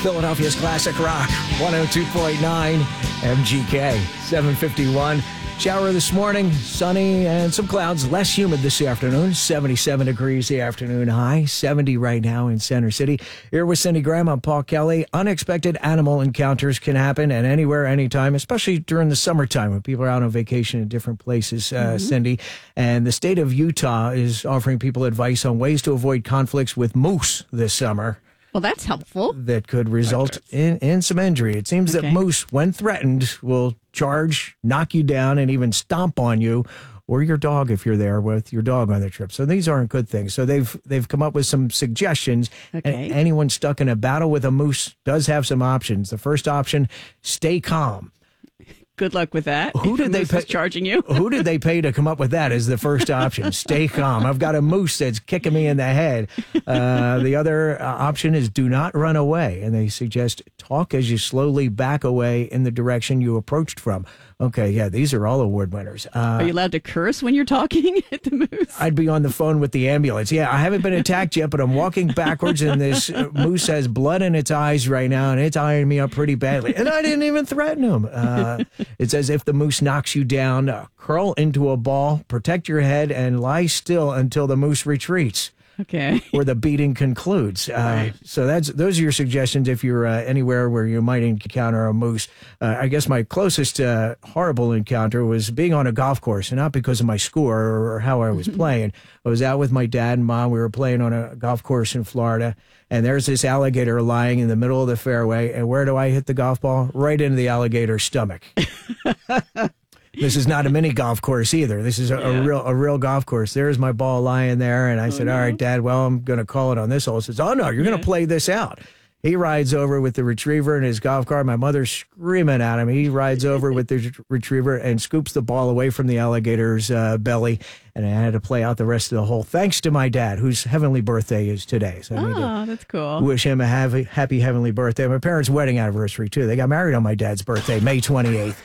Philadelphia's Classic Rock, 102.9 MGK, 751. Shower this morning, sunny and some clouds, less humid this afternoon, 77 degrees the afternoon high, 70 right now in Center City. Here with Cindy Graham, I'm Paul Kelly. Unexpected animal encounters can happen at anywhere, anytime, especially during the summertime when people are out on vacation in different places, Cindy. And the state of Utah is offering people advice on ways to avoid conflicts with moose this summer. Well, that's helpful. That could result in some injury. It seems that moose, when threatened, will charge, knock you down, and even stomp on you or your dog if you're there with your dog on the trip. So these aren't good things. So they've come up with some suggestions. Okay. Anyone stuck in a battle with a moose does have some options. The first option, stay calm. Good luck with that. Who did they pay charging you? Who did they pay to come up with that as the first option? Stay calm. I've got a moose that's kicking me in the head. The other option is do not run away. And they suggest talk as you slowly back away in the direction you approached from. Okay, yeah, these are all award winners. Are you allowed to curse when you're talking at the moose? I'd be on the phone with the ambulance. Yeah, I haven't been attacked yet, but I'm walking backwards, and this moose has blood in its eyes right now, and it's eyeing me up pretty badly. And I didn't even threaten him. It says if the moose knocks you down, curl into a ball, protect your head, and lie still until the moose retreats. Okay. Or the beating concludes. Right. So those are your suggestions if you're anywhere where you might encounter a moose. I guess my closest horrible encounter was being on a golf course, and not because of my score or how I was playing. I was out with my dad and mom. We were playing on a golf course in Florida, and there's this alligator lying in the middle of the fairway. And where do I hit the golf ball? Right into the alligator's stomach. This is not a mini golf course either. This is a real golf course. There's my ball lying there. And I said, all right, Dad, well, I'm going to call it on this hole. He says, oh, no, you're going to play this out. He rides over with the retriever in his golf cart. My mother's screaming at him. He rides over with the retriever and scoops the ball away from the alligator's belly. And I had to play out the rest of the hole, thanks to my dad, whose heavenly birthday is today. So I need to that's cool. wish him a happy heavenly birthday. My parents' wedding anniversary, too. They got married on my dad's birthday, May 28th.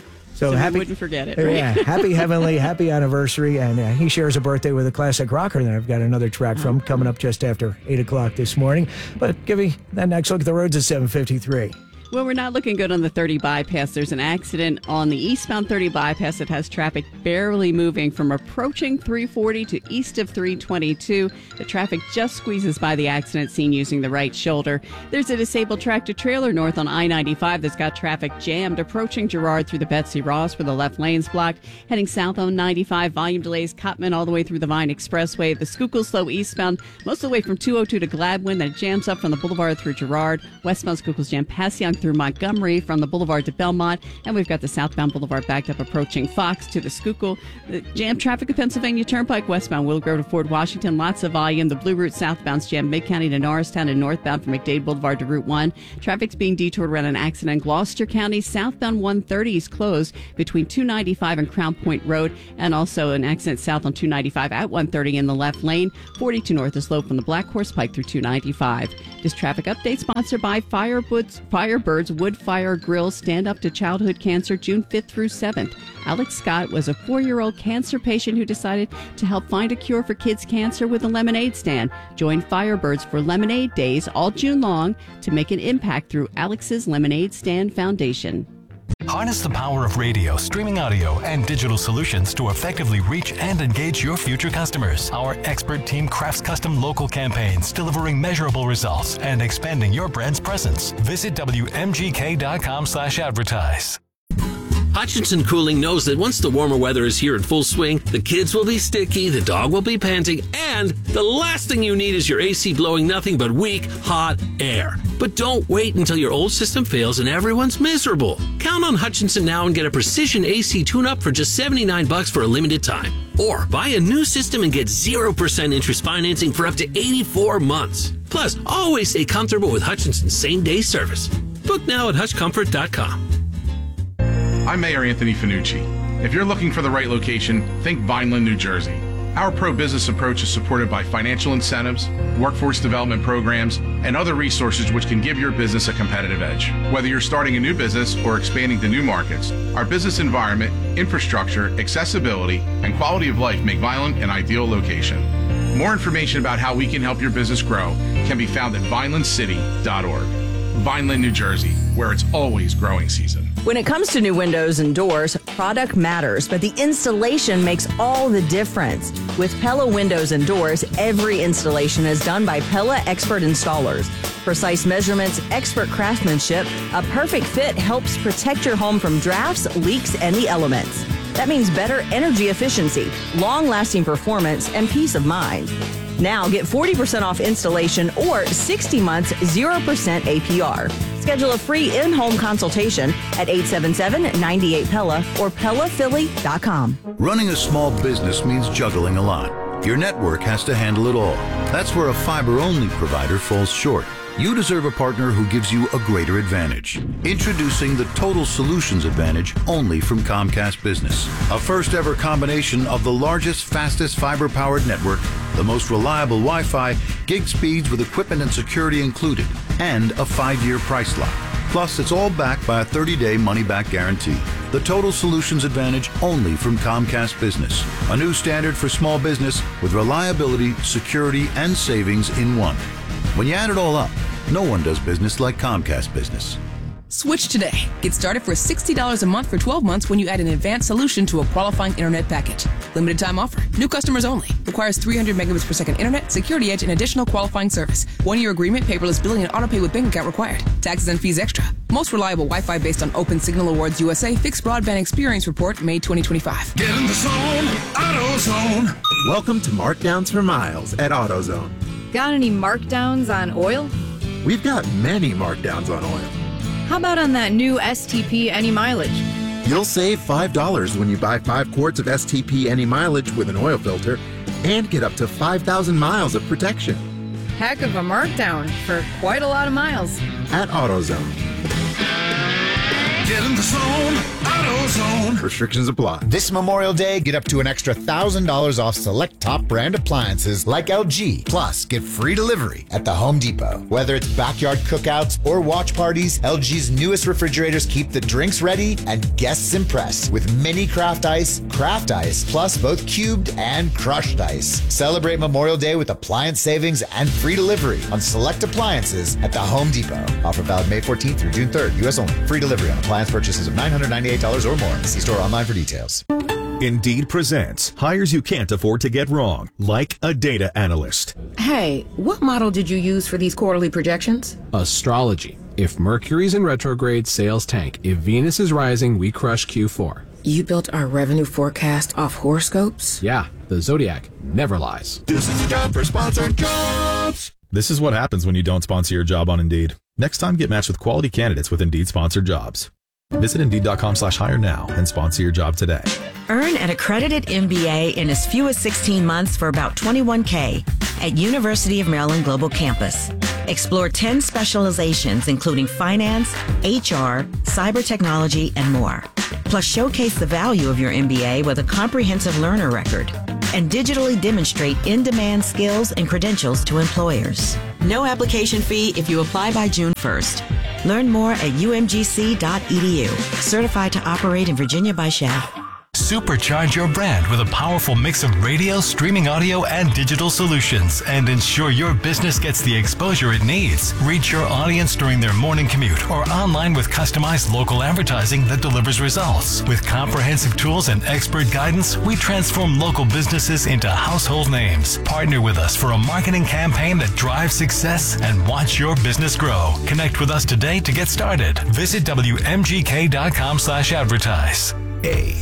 So we wouldn't forget it, right? Yeah, happy anniversary. And he shares a birthday with a classic rocker that I've got another track from coming up just after 8 o'clock this morning. But give me that next look at the roads at 7:53. Well, we're not looking good on the 30 bypass. There's an accident on the eastbound 30 bypass that has traffic barely moving from approaching 340 to east of 322. The traffic just squeezes by the accident scene using the right shoulder. There's a disabled tractor trailer north on I-95 that's got traffic jammed approaching Girard through the Betsy Ross where the left lane's blocked. Heading south on 95, volume delays Cottman all the way through the Vine Expressway. The Schuylkill slow eastbound most of the way from 202 to Gladwin. Then it jams up from the Boulevard through Girard. Westbound Schuylkill's jam past Young through Montgomery from the Boulevard to Belmont, and we've got the southbound Boulevard backed up approaching Fox to the Schuylkill. The jam traffic of Pennsylvania Turnpike westbound Willow Grove to Fort Washington, lots of volume. The Blue Route southbound's jam Mid-County to Norristown and northbound from McDade Boulevard to Route 1. Traffic's being detoured around an accident in Gloucester County. Southbound 130 is closed between 295 and Crown Point Road, and also an accident south on 295 at 130 in the left lane. 42 north is slow from the Black Horse Pike through 295. This traffic update sponsored by Firebirds Wood Fire Grill. Stand Up to Childhood Cancer, June 5th through 7th. Alex Scott was a 4-year-old cancer patient who decided to help find a cure for kids' cancer with a lemonade stand. Join Firebirds for Lemonade Days all June long to make an impact through Alex's Lemonade Stand Foundation. Harness the power of radio, streaming audio, and digital solutions to effectively reach and engage your future customers. Our expert team crafts custom local campaigns, delivering measurable results and expanding your brand's presence. Visit WMGK.com/advertise. Hutchinson Cooling knows that once the warmer weather is here in full swing, the kids will be sticky, the dog will be panting, and the last thing you need is your AC blowing nothing but weak, hot air. But don't wait until your old system fails and everyone's miserable. Count on Hutchinson now and get a precision AC tune-up for just $79 for a limited time. Or buy a new system and get 0% interest financing for up to 84 months. Plus, always stay comfortable with Hutchinson's same-day service. Book now at hutchcomfort.com. I'm Mayor Anthony Finucci. If you're looking for the right location, think Vineland, New Jersey. Our pro-business approach is supported by financial incentives, workforce development programs, and other resources which can give your business a competitive edge. Whether you're starting a new business or expanding to new markets, our business environment, infrastructure, accessibility, and quality of life make Vineland an ideal location. More information about how we can help your business grow can be found at vinelandcity.org. Vineland, New Jersey, where it's always growing season. When it comes to new windows and doors, product matters, but the installation makes all the difference. With Pella Windows and Doors, every installation is done by Pella expert installers. Precise measurements, expert craftsmanship, a perfect fit helps protect your home from drafts, leaks, and the elements. That means better energy efficiency, long-lasting performance, and peace of mind. Now get 40% off installation or 60 months 0% APR. Schedule a free in-home consultation at 877-98-PELLA or PellaPhilly.com. Running a small business means juggling a lot. Your network has to handle it all. That's where a fiber-only provider falls short. You deserve a partner who gives you a greater advantage. Introducing the Total Solutions Advantage only from Comcast Business. A first-ever combination of the largest, fastest fiber-powered network, the most reliable Wi-Fi, gig speeds with equipment and security included, and a 5-year price lock. Plus, it's all backed by a 30-day money-back guarantee. The Total Solutions Advantage only from Comcast Business. A new standard for small business with reliability, security, and savings in one. When you add it all up, no one does business like Comcast Business. Switch today. Get started for $60 a month for 12 months when you add an advanced solution to a qualifying internet package. Limited time offer. New customers only. Requires 300 megabits per second internet, security edge, and additional qualifying service. 1-year agreement, paperless billing, and autopay with bank account required. Taxes and fees extra. Most reliable Wi-Fi based on Open Signal Awards USA Fixed Broadband Experience Report, May 2025. Get in the zone, AutoZone. Welcome to Markdowns for Miles at AutoZone. Got any markdowns on oil? We've got many markdowns on oil. How about on that new STP Any Mileage? You'll save $5 when you buy 5 quarts of STP Any Mileage with an oil filter and get up to 5,000 miles of protection. Heck of a markdown for quite a lot of miles. At AutoZone. Get in the zone, AutoZone. Restrictions apply. This Memorial Day, get up to an extra $1,000 off select top brand appliances like LG. Plus, get free delivery at the Home Depot. Whether it's backyard cookouts or watch parties, LG's newest refrigerators keep the drinks ready and guests impressed with mini craft ice, plus both cubed and crushed ice. Celebrate Memorial Day with appliance savings and free delivery on select appliances at the Home Depot. Offer valid May 14th through June 3rd, U.S. only. Free delivery on appliance purchases of $998 or more. See store online for details. Indeed presents hires you can't afford to get wrong, like a data analyst. Hey, what model did you use for these quarterly projections? Astrology. If Mercury's in retrograde, sales tank. If Venus is rising, we crush Q4. You built our revenue forecast off horoscopes? Yeah, the Zodiac never lies. This is a job for sponsored jobs. This is what happens when you don't sponsor your job on Indeed. Next time, get matched with quality candidates with Indeed sponsored jobs. Visit Indeed.com/hire now and sponsor your job today. Earn an accredited MBA in as few as 16 months for about $21K at University of Maryland Global Campus. Explore 10 specializations, including finance, HR, cyber technology, and more. Plus, showcase the value of your MBA with a comprehensive learner record and digitally demonstrate in-demand skills and credentials to employers. No application fee if you apply by June 1st. Learn more at umgc.edu. Certified to operate in Virginia by Shell. Supercharge your brand with a powerful mix of radio, streaming audio, and digital solutions, and ensure your business gets the exposure it needs. Reach your audience during their morning commute or online with customized local advertising that delivers results. With comprehensive tools and expert guidance, we transform local businesses into household names. Partner with us for a marketing campaign that drives success and watch your business grow. Connect with us today to get started. Visit WMGK.com/advertise.